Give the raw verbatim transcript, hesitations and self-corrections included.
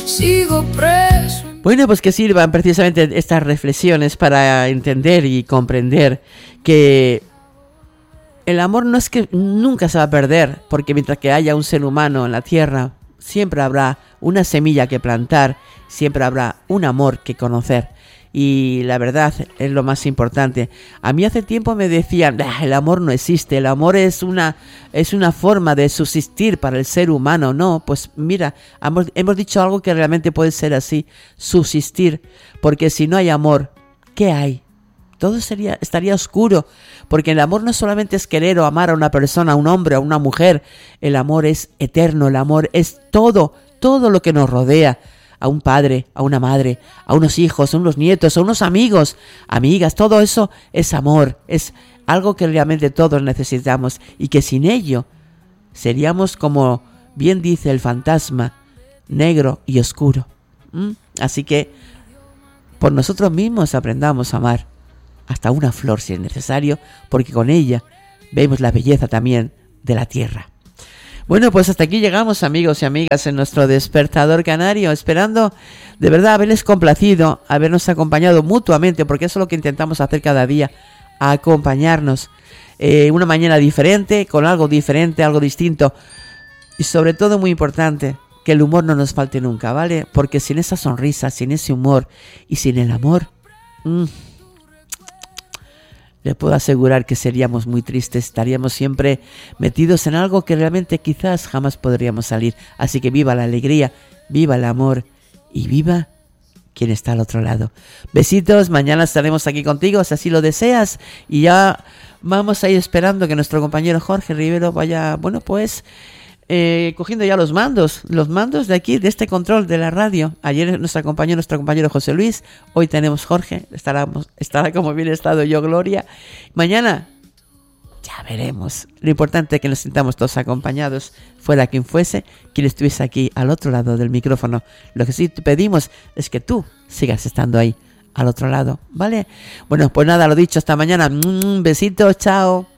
sigo preso. Bueno, pues que sirvan precisamente estas reflexiones para entender y comprender que el amor no es que nunca se va a perder, porque mientras que haya un ser humano en la tierra, siempre habrá una semilla que plantar, siempre habrá un amor que conocer. Y la verdad es lo más importante. A mí hace tiempo me decían, ah, el amor no existe, el amor es una, es una forma de subsistir para el ser humano. No, pues mira, hemos, hemos dicho algo que realmente puede ser así, subsistir. Porque si no hay amor, ¿qué hay? Todo sería, estaría oscuro, porque el amor no solamente es querer o amar a una persona, a un hombre, a una mujer. El amor es eterno, el amor es todo, todo lo que nos rodea. A un padre, a una madre, a unos hijos, a unos nietos, a unos amigos, amigas, todo eso es amor, es algo que realmente todos necesitamos y que sin ello seríamos, como bien dice el fantasma, negro y oscuro. ¿Mm? Así que por nosotros mismos aprendamos a amar, hasta una flor si es necesario, porque con ella vemos la belleza también de la tierra. Bueno, pues hasta aquí llegamos, amigos y amigas, en nuestro Despertador Canario, esperando de verdad haberles complacido, habernos acompañado mutuamente, porque eso es lo que intentamos hacer cada día, acompañarnos. Eh, una mañana diferente, con algo diferente, algo distinto, y sobre todo muy importante, que el humor no nos falte nunca, ¿vale? Porque sin esa sonrisa, sin ese humor y sin el amor, mmm, les puedo asegurar que seríamos muy tristes, estaríamos siempre metidos en algo que realmente quizás jamás podríamos salir. Así que viva la alegría, viva el amor y viva quien está al otro lado. Besitos, mañana estaremos aquí contigo si así lo deseas, y ya vamos a ir esperando que nuestro compañero Jorge Rivero vaya, bueno pues... Eh, cogiendo ya los mandos, los mandos de aquí, de este control de la radio. Ayer nos acompañó nuestro compañero José Luis, hoy tenemos Jorge, estará, estará como bien estado yo, Gloria. Mañana ya veremos. Lo importante es que nos sintamos todos acompañados, fuera quien fuese, quien estuviese aquí al otro lado del micrófono. Lo que sí te pedimos es que tú sigas estando ahí al otro lado, ¿vale? Bueno, pues nada, lo dicho, hasta mañana. Un besito, chao.